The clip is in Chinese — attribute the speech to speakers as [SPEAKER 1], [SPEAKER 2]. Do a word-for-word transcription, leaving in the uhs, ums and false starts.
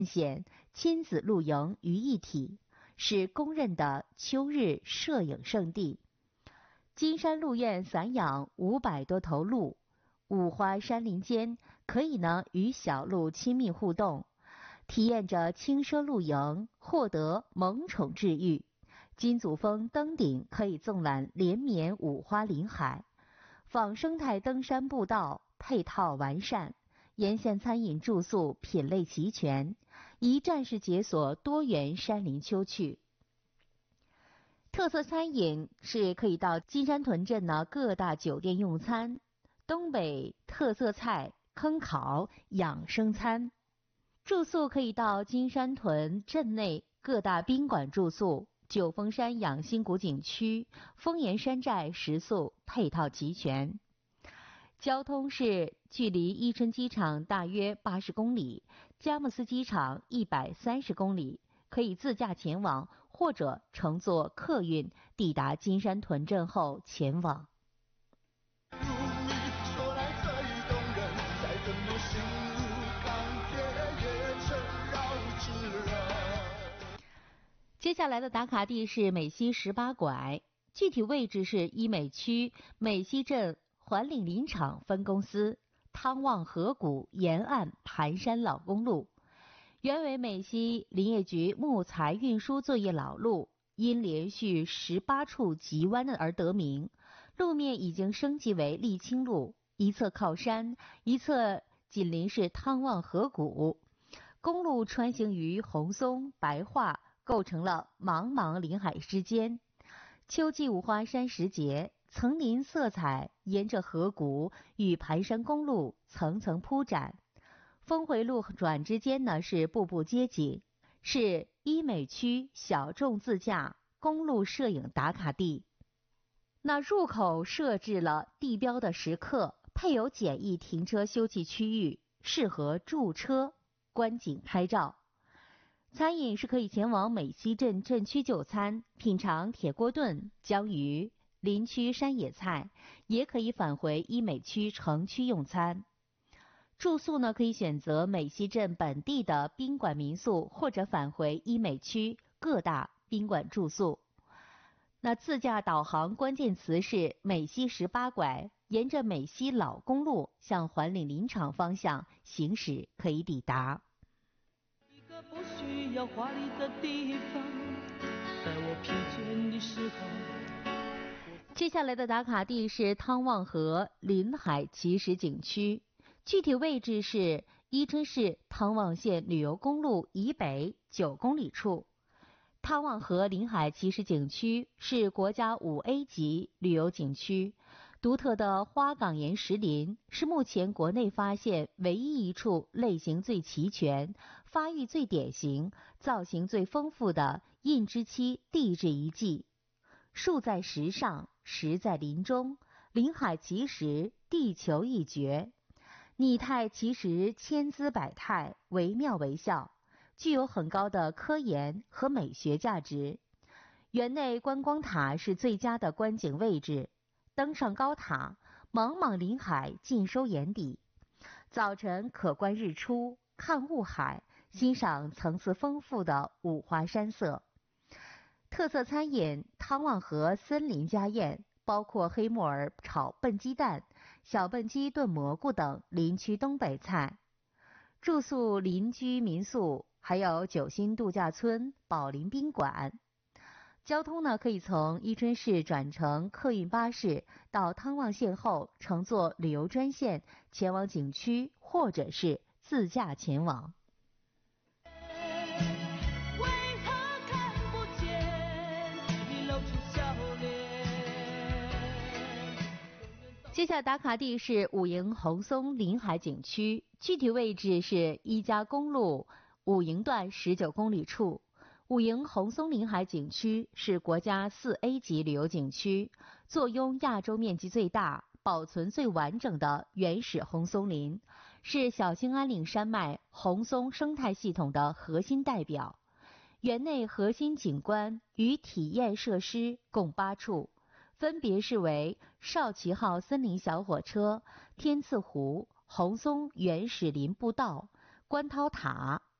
[SPEAKER 1] 显亲子露营于一体，是公认的秋日摄影胜地。金山鹿苑散养五百多头鹿，五花山林间可以呢与小鹿亲密互动，体验着轻奢露营，获得萌宠治愈。金祖峰登顶可以纵览连绵五花林海，仿生态登山步道配套完善，沿线餐饮住宿品类齐全，一站式解锁多元山林秋趣。特色餐饮是可以到金山屯镇呢各大酒店用餐，东北特色菜坑烤养生餐。住宿可以到金山屯镇内各大宾馆住宿，九峰山养心谷景区、丰岩山寨食宿配套齐全。交通是距离伊春机场大约八十公里，佳木斯机场一百三十公里，可以自驾前往，或者乘坐客运抵达金山屯镇后前往。接下来的打卡地是美西十八拐，具体位置是医美区美西镇环岭林场分公司汤旺河谷沿岸盘山老公路，原为美西林业局木材运输作业老路，因连续十八处急弯而得名。路面已经升级为沥青路，一侧靠山，一侧紧邻是汤旺河谷。公路穿行于红松、白桦，构成了茫茫林海之间。秋季五花山时节，层林色彩沿着河谷与盘山公路层层铺展，峰回路转之间呢是步步街景，是医美区小众自驾公路摄影打卡地。那入口设置了地标的时刻，配有简易停车休憩区域，适合驻车观景拍照。餐饮是可以前往美西镇镇区就餐，品尝铁锅炖、江鱼、林区山野菜，也可以返回医美区城区用餐。住宿呢，可以选择美西镇本地的宾馆民宿，或者返回医美区各大宾馆住宿。那自驾导航关键词是美西十八拐，沿着美西老公路向环岭林场方向行驶可以抵达。一个不需要华丽的地方，在我疲倦的时候。接下来的打卡地是汤旺河临海奇石景区，具体位置是伊春市汤旺县旅游公路以北九公里处。汤旺河临海奇石景区是国家五 A 级旅游景区，独特的花岗岩石林是目前国内发现唯一一处类型最齐全、发育最典型、造型最丰富的印支期地质遗迹。树在石上，石在林中，临海奇石，地球一绝。拟态奇石千姿百态，惟妙惟肖，具有很高的科研和美学价值。园内观光塔是最佳的观景位置，登上高塔，茫茫林海尽收眼底。早晨可观日出，看雾海，欣赏层次丰富的五花山色。特色餐饮汤旺河森林家宴，包括黑木耳炒笨鸡蛋、小笨鸡炖蘑菇等林区东北菜。住宿邻居民宿，还有九星度假村、宝林宾馆。交通呢，可以从伊春市转乘客运巴士到汤旺县后，乘坐旅游专线前往景区，或者是自驾前往。接下来打卡地是武营红松临海景区，具体位置是一家公路武营段十九公里处。武营红松临海景区是国家四 A 级旅游景区，坐拥亚洲面积最大、保存最完整的原始红松林，是小兴安岭山脉红松生态系统的核心代表。园内核心景观与体验设施共八处，分别是为少旗号森林小火车、天赐湖、红松原始林步道、观涛塔、